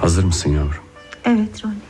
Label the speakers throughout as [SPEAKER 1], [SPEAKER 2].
[SPEAKER 1] Hazır mısın yavrum?
[SPEAKER 2] Evet Ronnie.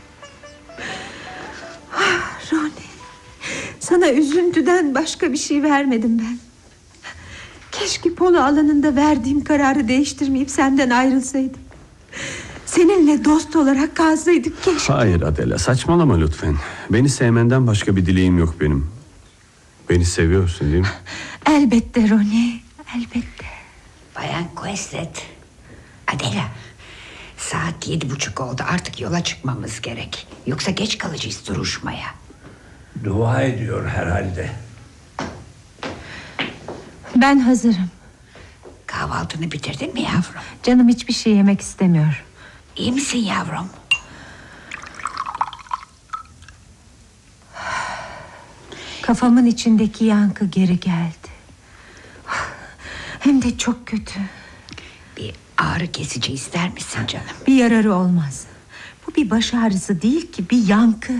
[SPEAKER 2] Ronnie, sana üzüntüden başka bir şey vermedim ben. Keşke polo alanında verdiğim kararı değiştirmeyip senden ayrılsaydım. Seninle dost olarak kalsaydık keşke.
[SPEAKER 1] Hayır Adela, saçmalama lütfen. Beni sevmenden başka bir dileğim yok benim. Beni seviyorsun değil mi?
[SPEAKER 2] Elbette Ronnie, elbette.
[SPEAKER 3] Bayan Quested. Adela, saat 7:30 oldu, artık yola çıkmamız gerek. Yoksa geç kalacağız duruşmaya.
[SPEAKER 4] Dua ediyor herhalde.
[SPEAKER 2] Ben hazırım.
[SPEAKER 3] Kahvaltını bitirdin mi yavrum?
[SPEAKER 2] Canım hiçbir şey yemek istemiyor.
[SPEAKER 3] İyi misin yavrum?
[SPEAKER 2] Kafamın içindeki yankı geri geldi. Hem de çok kötü.
[SPEAKER 3] Bir ağrı kesici ister misin canım?
[SPEAKER 2] Bir yararı olmaz. Bu bir baş ağrısı değil ki, bir yankı.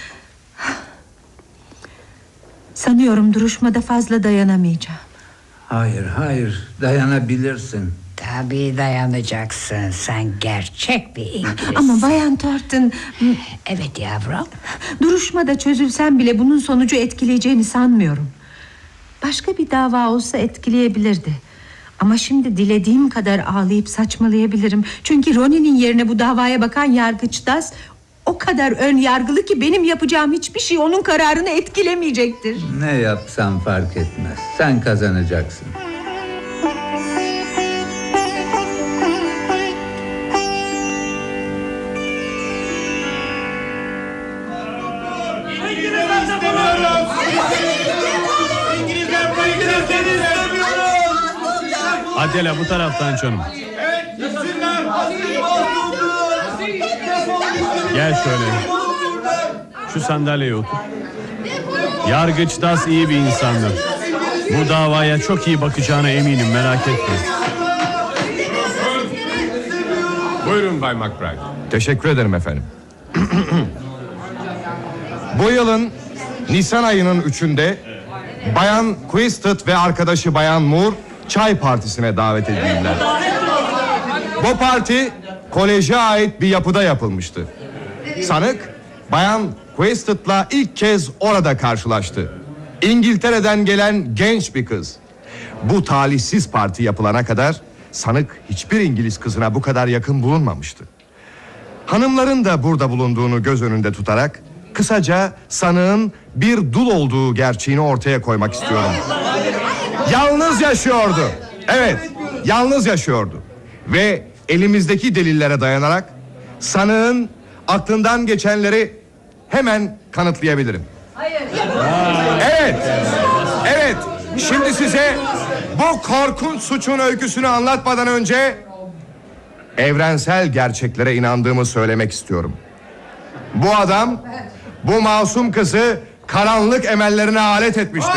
[SPEAKER 2] Sanıyorum duruşmada fazla dayanamayacağım.
[SPEAKER 4] Hayır, dayanabilirsin.
[SPEAKER 3] Tabii dayanacaksın. Sen gerçek bir İngilizsin.
[SPEAKER 2] Ama Bayan Thornton...
[SPEAKER 3] Evet yavrum.
[SPEAKER 2] Duruşmada çözülsem bile bunun sonucu etkileyeceğini sanmıyorum. Başka bir dava olsa etkileyebilirdi. Ama şimdi dilediğim kadar ağlayıp saçmalayabilirim. Çünkü Ronnie'nin yerine bu davaya bakan yargıç Das o kadar ön yargılı ki benim yapacağım hiçbir şey onun kararını etkilemeyecektir.
[SPEAKER 4] Ne yapsan fark etmez. Sen kazanacaksın.
[SPEAKER 1] Adela, bu taraftan canım. Gel şöyle. Şu sandalyeye otur. Yargıç Das iyi bir insandır. Bu davaya çok iyi bakacağına eminim, merak etme.
[SPEAKER 5] Buyurun Bay McBride.
[SPEAKER 6] Teşekkür ederim efendim. Bu yılın Nisan ayının 3'ünde Bayan Quested ve arkadaşı Bayan Moore çay partisine davet edildiler. Bu parti koleje ait bir yapıda yapılmıştı. Sanık Bayan Quested'la ilk kez orada karşılaştı. İngiltere'den gelen genç bir kız. Bu talihsiz parti yapılana kadar sanık hiçbir İngiliz kızına bu kadar yakın bulunmamıştı. Hanımların da burada bulunduğunu göz önünde tutarak kısaca sanığın bir dul olduğu gerçeğini ortaya koymak istiyorum. Yalnız yaşıyordu. Evet, yalnız yaşıyordu. Ve elimizdeki delillere dayanarak sanığın aklından geçenleri hemen kanıtlayabilirim. Evet. Şimdi size bu korkunç suçun öyküsünü anlatmadan önce evrensel gerçeklere inandığımı söylemek istiyorum. Bu adam bu masum kızı karanlık emellerine alet etmiştir.